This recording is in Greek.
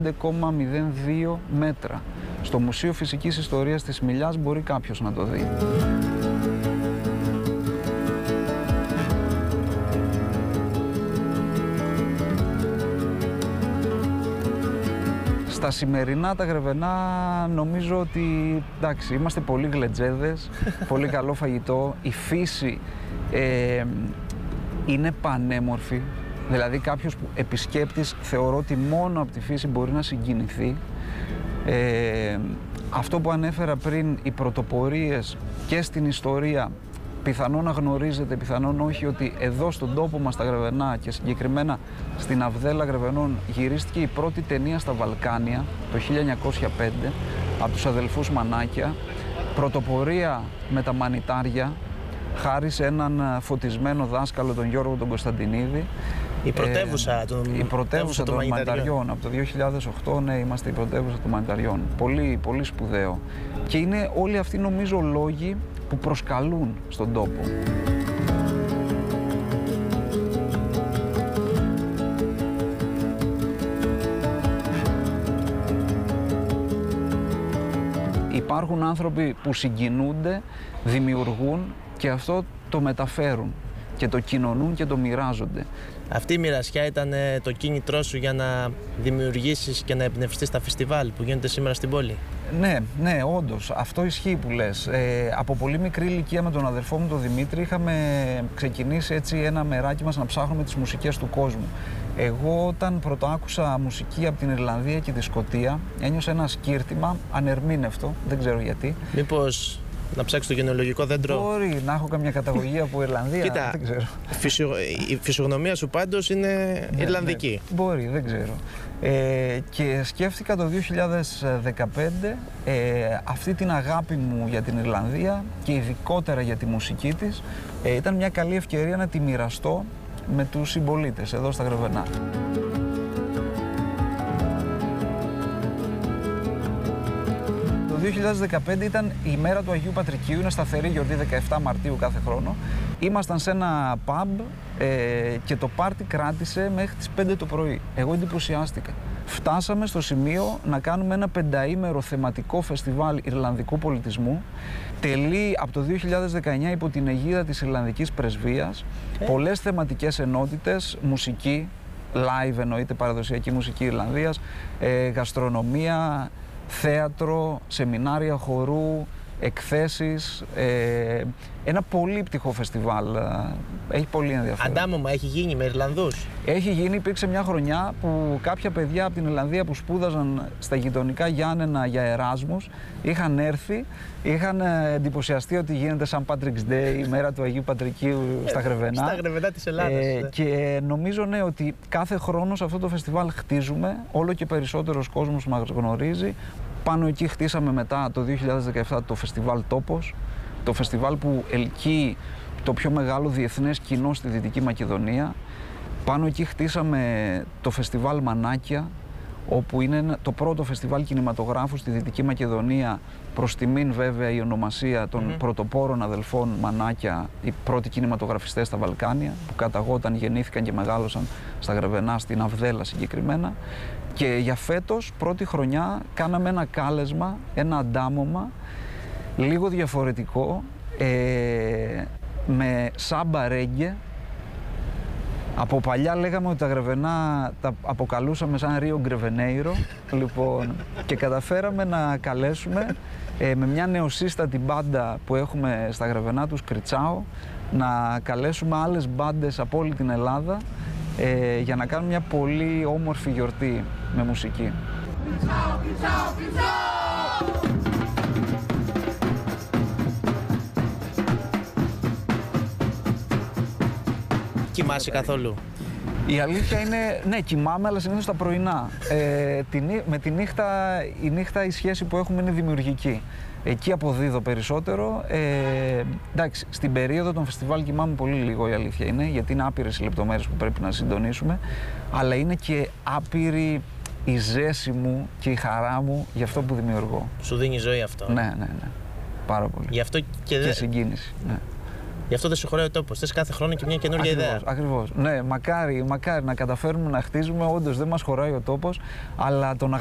5,02 μέτρα. Στο Μουσείο Φυσικής Ιστορίας της Σμιλιάς μπορεί κάποιος να το δει. Στα σημερινά τα Γρεβενά νομίζω ότι εντάξει, είμαστε πολύ γλετζέδες, πολύ καλό φαγητό, η φύση είναι πανέμορφη, δηλαδή κάποιος που επισκέπτης θεωρώ ότι μόνο από τη φύση μπορεί να συγκινηθεί. Αυτό που ανέφερα πριν, οι πρωτοπορίες και στην ιστορία, πιθανόν να γνωρίζετε, πιθανόν όχι, ότι εδώ στον τόπο μας τα Γρεβενά και συγκεκριμένα στην Αυδέλα Γρεβενών γυρίστηκε η πρώτη ταινία στα Βαλκάνια το 1905 από τους αδελφούς Μανάκια. Πρωτοπορία με τα μανιτάρια, χάρη σε έναν φωτισμένο δάσκαλο, τον Γιώργο τον Κωνσταντινίδη. Η πρωτεύουσα των μανιταριών. Από το 2008, ναι, είμαστε η πρωτεύουσα των μανιταριών. Πολύ, πολύ σπουδαίο. Και είναι όλοι αυτοί, νομίζω, λόγοι που προσκαλούν στον τόπο. Υπάρχουν άνθρωποι που συγκινούνται, δημιουργούν και αυτό το μεταφέρουν και το κοινωνούν και το μοιράζονται. Αυτή η μοιρασιά ήταν το κίνητρό σου για να δημιουργήσεις και να εμπνευστείς τα φεστιβάλ που γίνονται σήμερα στην πόλη? Ναι, όντως. Αυτό ισχύει που λες. Από πολύ μικρή ηλικία με τον αδερφό μου τον Δημήτρη είχαμε ξεκινήσει έτσι ένα μεράκι μας να ψάχνουμε τις μουσικές του κόσμου. Εγώ όταν πρωτοάκουσα μουσική από την Ιρλανδία και τη Σκωτία ένιωσα ένα σκύρτημα ανερμήνευτο, δεν ξέρω γιατί. Μήπως να ψάξεις το γενεολογικό δέντρο? Μπορεί να έχω καμιά καταγωγή από Ιρλανδία. Κοίτα, δεν ξέρω. Η φυσιογνωμία σου πάντως είναι Ιρλανδική. Ναι, μπορεί, δεν ξέρω. Και σκέφτηκα το 2015 αυτή την αγάπη μου για την Ιρλανδία και ειδικότερα για τη μουσική της ήταν μια καλή ευκαιρία να τη μοιραστώ με τους συμπολίτες εδώ στα Γρεβενά. Το 2015 ήταν η μέρα του Αγίου Πατρικίου, είναι σταθερή γιορτή 17 Μαρτίου κάθε χρόνο. Ήμασταν σε ένα pub και το πάρτι κράτησε μέχρι τις 5 το πρωί. Εγώ εντυπωσιάστηκα. Φτάσαμε στο σημείο να κάνουμε ένα 5ήμερο θεματικό φεστιβάλ Ιρλανδικού πολιτισμού. Τελεί από το 2019 υπό την αιγίδα της Ιρλανδικής Πρεσβείας. Πολλές θεματικές ενότητες, μουσική, live εννοείται, παραδοσιακή μουσική Ιρλανδίας, γαστρονομία, θέατρο, σεμινάρια χορού, εκθέσεις, ένα πολύπτυχο φεστιβάλ, έχει πολύ ενδιαφέρον. Αντάμωμα έχει γίνει με Ιρλανδούς? Έχει γίνει, υπήρξε μια χρονιά που κάποια παιδιά από την Ιρλανδία που σπούδαζαν στα γειτονικά Γιάννενα για Εράσμους είχαν έρθει, είχαν εντυπωσιαστεί ότι γίνεται σαν Patrick's Day, η μέρα του Αγίου Πατρικίου στα Γρεβενά. Στα Γρεβενά της Ελλάδας. Και νομίζω ναι, ότι κάθε χρόνο σε αυτό το φεστιβάλ χτίζουμε, όλο και περισσότερος κόσμος μας γνωρίζει. Πάνω εκεί χτίσαμε μετά το 2017 το φεστιβάλ Τόπος, το φεστιβάλ που ελκύει το πιο μεγάλο διεθνές κοινό στη Δυτική Μακεδονία. Πάνω εκεί χτίσαμε το φεστιβάλ Μανάκια, όπου είναι το πρώτο φεστιβάλ κινηματογράφου στη Δυτική Μακεδονία, προς τιμήν βέβαια η ονομασία των πρωτοπόρων αδελφών Μανάκια, οι πρώτοι κινηματογραφιστές στα Βαλκάνια, που καταγόταν, γεννήθηκαν και μεγάλωσαν στα Γρεβενά, στην Αυδέλα συγκεκριμένα. Και για φέτος, πρώτη χρονιά, κάναμε ένα κάλεσμα, ένα αντάμωμα, λίγο διαφορετικό, με σάμπα ρέγγε. Από παλιά λέγαμε ότι τα Γρεβενά τα αποκαλούσαμε σαν Ρίο Γκρεβενέιρο, λοιπόν, και καταφέραμε να καλέσουμε με μια νεοσύστατη μπάντα που έχουμε στα Γρεβενά, τους Κριτσάο, να καλέσουμε άλλες μπάντες από όλη την Ελλάδα για να κάνουμε μια πολύ όμορφη γιορτή με μουσική. Κοιμάσαι καθόλου? Η αλήθεια είναι, ναι, κοιμάμαι, αλλά συνήθως τα πρωινά. Με τη νύχτα, η νύχτα, η σχέση που έχουμε είναι δημιουργική. Εκεί αποδίδω περισσότερο. Εντάξει, στην περίοδο των φεστιβάλ κοιμάμαι πολύ λίγο, η αλήθεια είναι, γιατί είναι άπειρες οι λεπτομέρειες που πρέπει να συντονίσουμε, αλλά είναι και άπειρη η ζέση μου και η χαρά μου για αυτό που δημιουργώ. Σου δίνει ζωή αυτό? Ναι. Πάρα πολύ. Γι' αυτό και συγκίνηση. Ναι. Γι' αυτό δεν σου χωράει ο τόπος. Θες κάθε χρόνο και μια καινούργια ιδέα. Ακριβώς. Ναι, μακάρι να καταφέρουμε να χτίζουμε. Όντως δεν μας χωράει ο τόπος, αλλά το να